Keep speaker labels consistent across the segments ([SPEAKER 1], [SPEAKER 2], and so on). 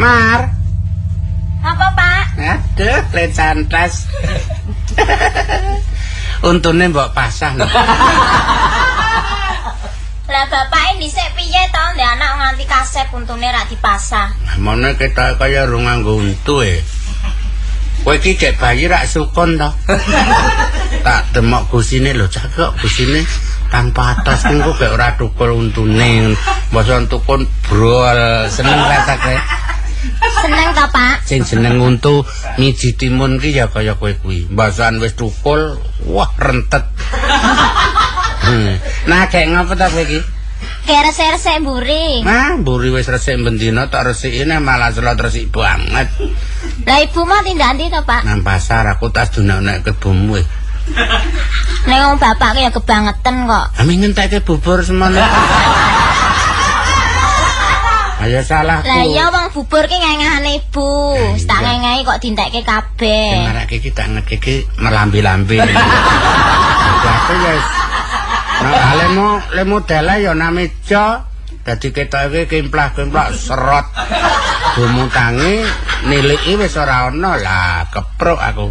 [SPEAKER 1] Mar.
[SPEAKER 2] Apa, Pak?
[SPEAKER 1] Aduh, lecantas. Untune mbok pasang.
[SPEAKER 2] Lah bapak ini dhisik piye to ndek anak nganti kasep untune ra dipasang.
[SPEAKER 1] Mone ketok kaya ora nganggo untu e. Kowe iki cek bayi rak sukun to. Tak demok gusine lho, cakok gusine tanpa atas engko gak ora tukul untune. Masa tukun brol seneng rasake.
[SPEAKER 2] Seneng ta, Pak?
[SPEAKER 1] Sing jeneng untu miji timun ki ya kaya kowe kuwi. Mbasan wis tukul, wah rentet. Nah, kayak ngapa ta kowe iki?
[SPEAKER 2] Kayak resik-resik mburi.
[SPEAKER 1] Nah, mburi wis resik bendina tak resiki malah selot resik banget.
[SPEAKER 2] Lah ibu mah tindak ndi to, Pak?
[SPEAKER 1] Nang pasar aku tas dunak-nek kebumu.
[SPEAKER 2] Nek wong bapak ya kebangetan kok.
[SPEAKER 1] Ami ngentekke bubur semono. Ayo salah.
[SPEAKER 2] Lah iya wong bubur ki ngengahane ibu. Wis tak ngengehi kok dintekke kabeh.
[SPEAKER 1] Sing marake iki tak ngekeki melambi-lambi. Aku ya nah, le modele ya nameja dadi ketoke kimplah-kimplah serot. Bumu tangi niliki wis ora ana lah kepruk aku.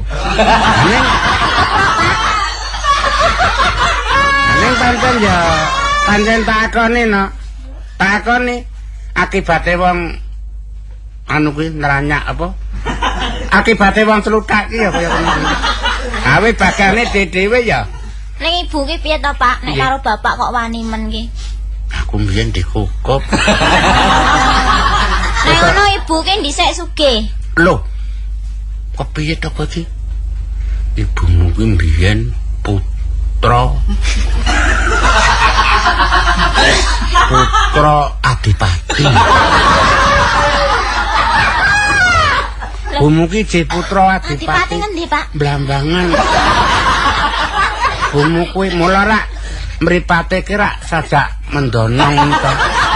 [SPEAKER 1] Ning pancen takoni no. Takoni akibate wong anu kuwi neranyak apa? Akibate wong celutak ki ya kaya ngono. Awe bagane dhewe ya.
[SPEAKER 2] Ning ibu ki piye to, Pak? Nek karo bapak kok wani men ki.
[SPEAKER 1] Aku mbiyen dikukup.
[SPEAKER 2] Nek ngono ibu ki dhisik sugih.
[SPEAKER 1] Lho. Kok piye to kok iki? Ibumu ki mbiyen putra adipati. Ibumu ki je putra adipati.
[SPEAKER 2] Adipati ngendi, Pak?
[SPEAKER 1] Blambangan. Ibumu kuwi mula rak mripate ki rak sajak mendonong to.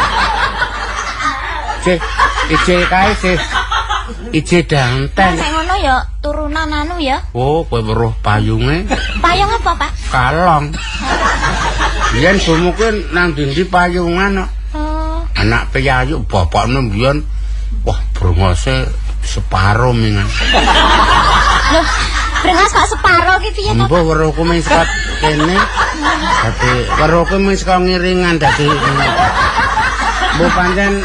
[SPEAKER 1] Ije kae sih. Ije danten.
[SPEAKER 2] Nek ngono ya turunan anu ya.
[SPEAKER 1] Oh, kowe weruh payunge.
[SPEAKER 2] Payung apa, Pak?
[SPEAKER 1] Kalong. Biyen ibumu kuwi nang ndi payungan kok.
[SPEAKER 2] Oh.
[SPEAKER 1] Anak piyayu bapakne biyen wah brengose separo mingan.
[SPEAKER 2] Loh, brengas kok separo ki piye to?
[SPEAKER 1] Mbok weruhku mung saka kene. Dadi weruhku mung saka ngiringan dadi mbok pancen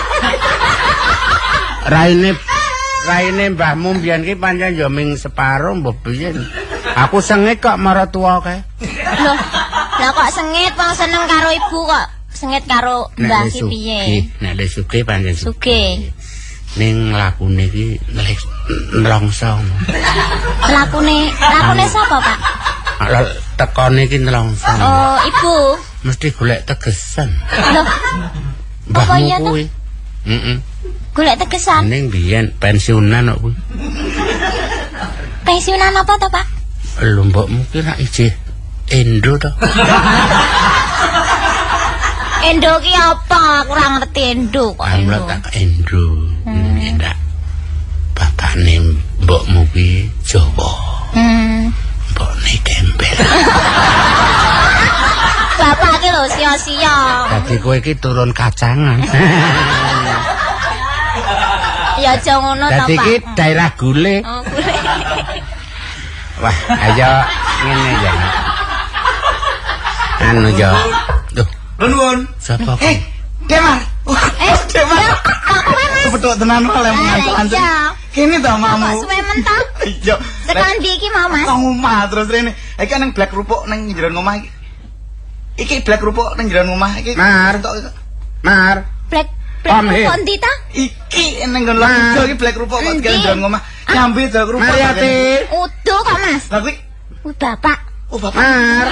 [SPEAKER 1] raine mbahmu mbiyen ki pancen ya ming separo mbok biyen. Aku sengit kok maratuwa kae.
[SPEAKER 2] Loh, lah kok sengit wong seneng karo ibu kok sengit karo mbah ki piye?
[SPEAKER 1] Nek le sugih pancen
[SPEAKER 2] Sugih.
[SPEAKER 1] Ning lakune ki nlongsong.
[SPEAKER 2] Lakune sapa, Pak?
[SPEAKER 1] Tekone ki nlongsong.
[SPEAKER 2] Oh, ibu.
[SPEAKER 1] Mesti golek tegesan.
[SPEAKER 2] Loh. Apa iya to?
[SPEAKER 1] Heeh.
[SPEAKER 2] Golek tegesan.
[SPEAKER 1] Ning biyen pensiunan kok kuwi.
[SPEAKER 2] Pensiunan apa to, Pak?
[SPEAKER 1] Lho mbokmu ki rak ijih endo to.
[SPEAKER 2] Endo ki apa? Kurang ngerti endo kok.
[SPEAKER 1] Endo tak endo. Ndak. Bapakne mbokmu ki Jawa. Mbokne Gembel.
[SPEAKER 2] Bapak ki lho sia-sia.
[SPEAKER 1] Dadi kowe iki turun kacangan.
[SPEAKER 2] Ya aja ngono to, Pak.
[SPEAKER 1] Dadi iki daerah Gule.
[SPEAKER 2] Oh, Gule.
[SPEAKER 1] Wah, ayo ngene ya. Anu yo. Duh,
[SPEAKER 3] Nuwun.
[SPEAKER 1] sapa kok?
[SPEAKER 3] Demar. Demar. Betul tenan oleh mengantuk. Kene to mamu.
[SPEAKER 2] Kok suwe men to?
[SPEAKER 3] Iya.
[SPEAKER 2] Tekan ndi iki mau, Mas?
[SPEAKER 3] Nang omah terus rene. Iki nang blek kerupuk nang njeron omah iki. Iki blek kerupuk nang njeron omah iki.
[SPEAKER 1] Mar.
[SPEAKER 2] Blek kok ndi ta?
[SPEAKER 3] Iki nang nggon lho iki blek kerupuk kok nang njeron omah. Nyambi to kerupuk.
[SPEAKER 1] Mariati.
[SPEAKER 2] Udo kok, Mas.
[SPEAKER 3] Lah kuwi
[SPEAKER 2] Bapak.
[SPEAKER 3] oh bapak.
[SPEAKER 1] Mar.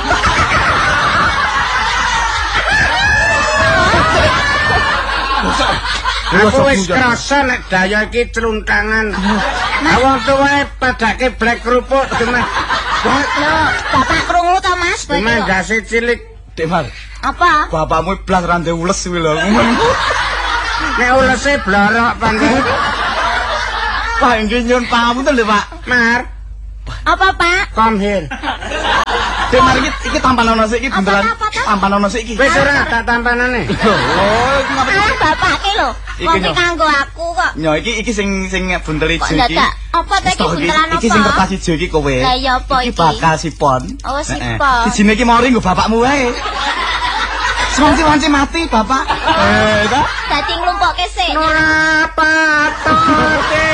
[SPEAKER 1] Aku wis krasa nek daya iki celuntangan. Wong tuwae padake blek kerupuk cuma
[SPEAKER 2] Bapak krungu to, Mas?
[SPEAKER 1] cuma gase cilik.
[SPEAKER 3] Demar.
[SPEAKER 2] Apa?
[SPEAKER 3] Bapakmu blas rande ules kuwi lho.
[SPEAKER 1] Nek ulese blorok pancen.
[SPEAKER 3] Pak nggih nyuwun pangapunten lho, Pak.
[SPEAKER 1] Mar,
[SPEAKER 2] Apa, Pak?
[SPEAKER 1] come here.
[SPEAKER 3] Demar iki tampan ono sik iki beneran.
[SPEAKER 2] Apa to?
[SPEAKER 3] Tampanono sik iki.
[SPEAKER 1] Wis ora tak tampanane.
[SPEAKER 3] Oh, iki ngapa?
[SPEAKER 2] Ah, bapake lho. Wong iki kanggo aku kok.
[SPEAKER 3] Nyo iki sing buntel ijo
[SPEAKER 2] Kok
[SPEAKER 3] iki.
[SPEAKER 2] dadak apa ta iki buntelan apa?
[SPEAKER 3] Iki sing kertas ijo iki kowe.
[SPEAKER 2] Lah ya apa iki?
[SPEAKER 3] Iki bakal sipon.
[SPEAKER 2] Oh, sipon.
[SPEAKER 3] Dijine iki mori nggo bapakmu wae. Sewanci-wanci mati bapak. Ta?
[SPEAKER 2] Dadi nglumpukke sik.
[SPEAKER 1] Ora patoke.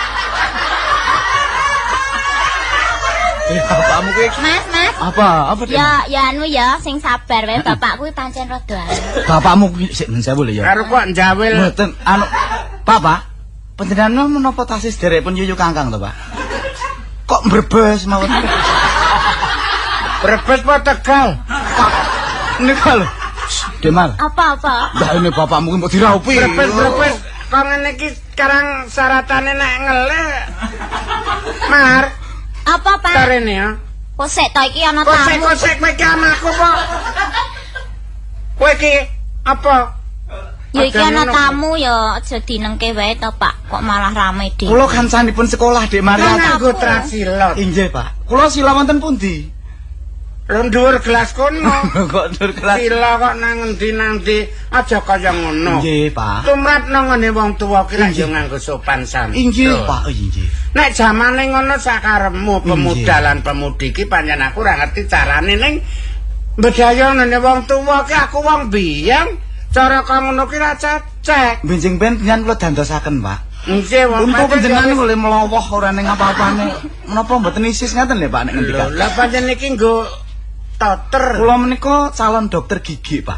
[SPEAKER 3] Bapakmu kuwi
[SPEAKER 2] Mas.
[SPEAKER 3] apa Dik?
[SPEAKER 2] Ya anu ya, sing sabar wae bapak kuwi pancen rada ayu.
[SPEAKER 3] Bapakmu kuwi sik men sewu lho ya.
[SPEAKER 1] Karo kok njawil.
[SPEAKER 3] Mboten anu Papa, panjenengan menapa tasih sederekipun yuyu Kangkang to, Pak? Kok mbrebes mawon?
[SPEAKER 1] Brebes apa Tegal?
[SPEAKER 3] Pak, nika lho. Demal.
[SPEAKER 2] Apa?
[SPEAKER 3] Lah ini bapakmu ki mbok diraupi.
[SPEAKER 1] Brebes. Kok ngene iki sekarang syaratane nek ngele. Mar,
[SPEAKER 2] Apa, Pak?
[SPEAKER 1] tarene ya.
[SPEAKER 2] Kok sik ta iki ana tamu.
[SPEAKER 1] Kosek kowe iki anakku po. Kowe iki apa?
[SPEAKER 2] Ya iki ana tamu ya aja dinengke wae to, Pak. Kok malah rame dhewe.
[SPEAKER 3] Kula kancanipun sekolah Dik Maria.
[SPEAKER 1] Nganggo trasilot.
[SPEAKER 3] Inggih, Pak. Kula sila wonten pundi?
[SPEAKER 1] Dhuwur gelas kono.
[SPEAKER 3] Kok dur kelas.
[SPEAKER 1] Sila kok nang endi aja kaya ngono.
[SPEAKER 3] Inggih, Pak.
[SPEAKER 1] Tumrap nang ngene wong tuwa ki lak yo nganggo sopan santun.
[SPEAKER 3] Inggih, Pak. Inggih.
[SPEAKER 1] Nek jamane ngono sakarepmu pemuda lan pemudi ki pancen aku ora ngerti carane ning mbedaya ngene wong tuwa ki aku wong biyen cara kok ngono ki ra cecek.
[SPEAKER 3] Benjing ben nyan kula dandosaken, Pak.
[SPEAKER 1] Nggih wong
[SPEAKER 3] Untu panjenengan boleh melowoh ora ning apa-apane. Menapa mboten isis ngaten lho, Pak nek ngendika?
[SPEAKER 1] Lah pancen iki nggo toter.
[SPEAKER 3] Kula menika calon dokter gigi, Pak.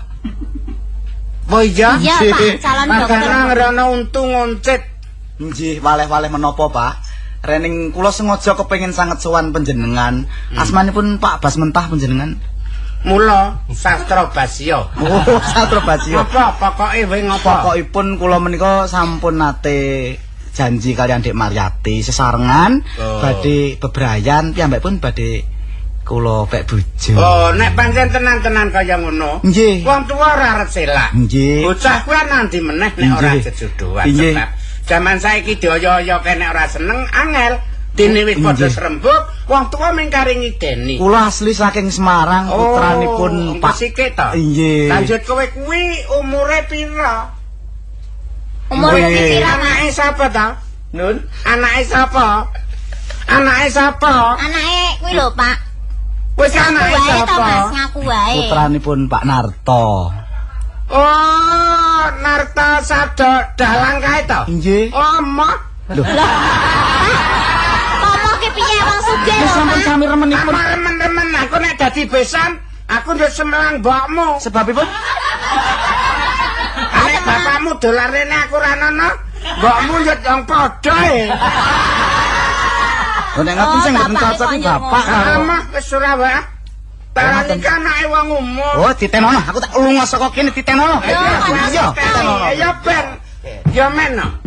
[SPEAKER 1] Oh iya?
[SPEAKER 2] Iya, Pak, calon dokter.
[SPEAKER 1] Makanya ngerono untu ngoncit.
[SPEAKER 3] Nggih, waleh-waleh menapa, Pak? Rening kula sengaja kepengin sanget sowan panjenengan. Asmanipun Pak Bas Mentah panjenengan.
[SPEAKER 1] Mula Sastra Basya.
[SPEAKER 3] Oh, Sastra Basya.
[SPEAKER 1] Apa pokoke wae ngopo?
[SPEAKER 3] Pokokipun kula menika sampun nate janji kalian Dik Maryati sesarengan badhe bebrayan piyambakipun badhe kula pek bojo.
[SPEAKER 1] Oh, nek pancen tenan-tenan kaya ngono.
[SPEAKER 3] Nggih.
[SPEAKER 1] Wong tuwa ora arep selak.
[SPEAKER 3] Nggih.
[SPEAKER 1] Bocah kuwi nanti meneh nek ora
[SPEAKER 3] Nggih.
[SPEAKER 1] jejodohan.
[SPEAKER 3] Nggih.
[SPEAKER 1] Sebab Zaman saiki dioyo-oyo nek ora seneng angel. Dene wis padha srembug, wong tuwa mingkari ngideni.
[SPEAKER 3] Kula asli saking Semarang, putranipun Pak.
[SPEAKER 1] Sike to.
[SPEAKER 3] Nggih.
[SPEAKER 1] Lanjut kowe kuwi umure pira?
[SPEAKER 2] Umur iki pira, Mas?
[SPEAKER 1] Anake sapa ta? Nun, anake sapa? Anake sapa?
[SPEAKER 2] Anake kuwi lho, Pak.
[SPEAKER 1] Wis anake
[SPEAKER 2] Wae to,
[SPEAKER 1] sapa?
[SPEAKER 2] Mas, ngaku wae.
[SPEAKER 3] Putranipun Pak Narto.
[SPEAKER 1] Oh, Narta Sado dalang kae to?
[SPEAKER 3] Nggih.
[SPEAKER 1] Oh, mah.
[SPEAKER 3] Lho,
[SPEAKER 2] Ngomong ki piye wong sugih lho,
[SPEAKER 3] sampun
[SPEAKER 2] Mas?
[SPEAKER 3] sami remenipun.
[SPEAKER 1] Amar remen-remen aku nek dadi besan, aku nduk semelang mbokmu.
[SPEAKER 3] Sebabipun
[SPEAKER 1] Nek bapakmu dolan rene aku ra nono, mbokmu yo wong padha e.
[SPEAKER 3] nek ngaten sing mboten
[SPEAKER 2] bapake
[SPEAKER 3] cocok
[SPEAKER 2] kok
[SPEAKER 3] iki
[SPEAKER 2] nyuwun.
[SPEAKER 3] bapak karo.
[SPEAKER 1] Amah wis ora wae. Tarani kan anake wong umum.
[SPEAKER 3] Oh, ditenono. Aku tak lunga saka kene ditenono.
[SPEAKER 2] Yo,
[SPEAKER 3] Iya, ditenono.
[SPEAKER 1] Ya ben. Ya men no.